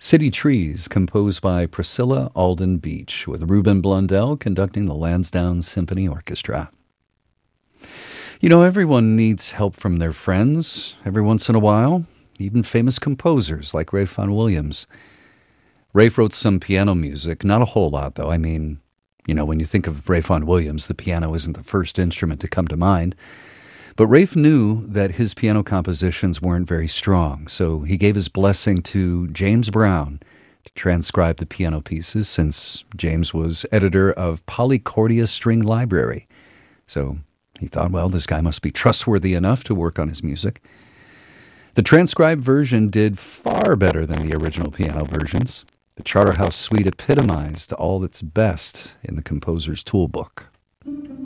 City Trees, composed by Priscilla Alden Beach, with Ruben Blundell conducting the Lansdowne Symphony Orchestra. You know, everyone needs help from their friends every once in a while, even famous composers like Ralph Vaughan Williams. Rafe wrote some piano music, not a whole lot, though. I mean, you know, when you think of Ralph Vaughan Williams, the piano isn't the first instrument to come to mind. But Rafe knew that his piano compositions weren't very strong, so he gave his blessing to James Brown to transcribe the piano pieces, since James was editor of Polycordia String Library. So he thought, well, this guy must be trustworthy enough to work on his music. The transcribed version did far better than the original piano versions. The Charterhouse Suite epitomized all that's best in the composer's toolbook.